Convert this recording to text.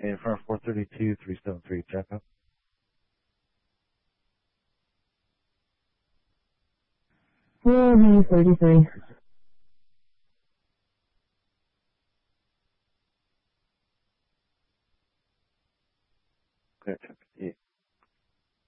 in front of 432, 373, check up. Oh, 33. Clear, check.